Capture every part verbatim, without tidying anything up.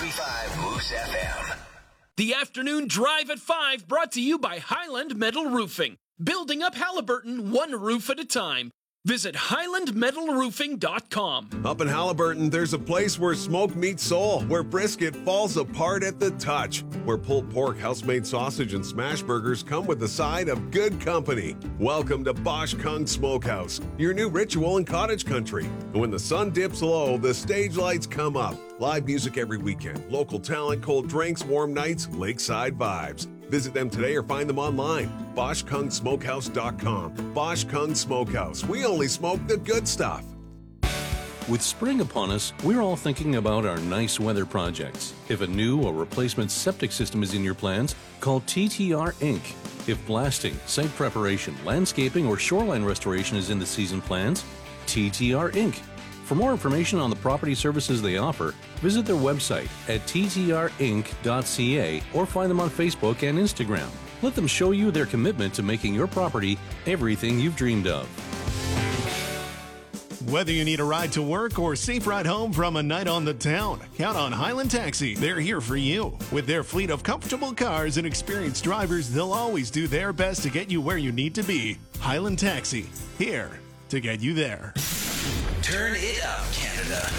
ninety-three point five Moose F M. The Afternoon Drive at five brought to you by Highland Metal Roofing. Building up Halliburton one roof at a time. Visit highland metal roofing dot com. Up in Halliburton, there's a place where smoke meets soul, where brisket falls apart at the touch, where pulled pork, house-made sausage, and smash burgers come with the side of good company. Welcome to Bosch Kung Smokehouse, your new ritual in cottage country. And when the sun dips low, the stage lights come up. Live music every weekend, local talent, cold drinks, warm nights, lakeside vibes. Visit them today or find them online. Bosch Kung Smokehouse dot com. Bosch Kung Smokehouse. We only smoke the good stuff. With spring upon us, we're all thinking about our nice weather projects. If a new or replacement septic system is in your plans, call T T R Incorporated. If blasting, site preparation, landscaping, or shoreline restoration is in the season plans, T T R Incorporated. For more information on the property services they offer, visit their website at t t r inc dot c a or find them on Facebook and Instagram. Let them show you their commitment to making your property everything you've dreamed of. Whether you need a ride to work or safe ride home from a night on the town, count on Highland Taxi. They're here for you. With their fleet of comfortable cars and experienced drivers, they'll always do their best to get you where you need to be. Highland Taxi, here to get you there. Turn it up, Canada.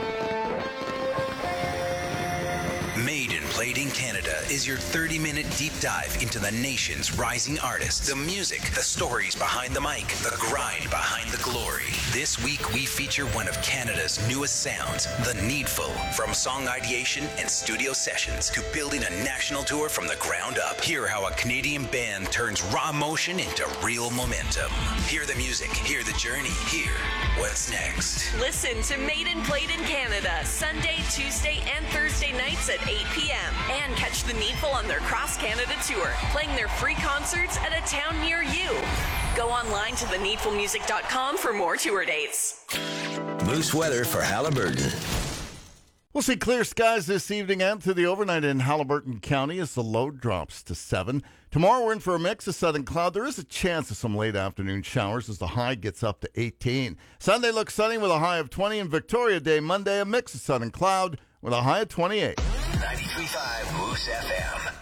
Made and Played in Canada is your thirty-minute deep dive into the nation's rising artists, the music, the stories behind the mic, the grind behind the glory. This week, we feature one of Canada's newest sounds, The Needful. From song ideation and studio sessions to building a national tour from the ground up. Hear how a Canadian band turns raw emotion into real momentum. Hear the music, hear the journey, hear what's next. Listen to Made and Played in Canada, Sunday, Tuesday, and Thursday nights at eight p.m. And catch The Needful on their Cross Canada tour, playing their free concerts at a town near you. Go online to the needful music dot com for more tour dates. Moose weather for Halliburton. We'll see clear skies this evening and through the overnight in Halliburton County as the low drops to seven. Tomorrow we're in for a mix of southern cloud. There is a chance of some late afternoon showers as the high gets up to eighteen. Sunday looks sunny with a high of twenty, and Victoria Day Monday a mix of southern cloud with a high of twenty-eight. ninety-three point five Moose F M.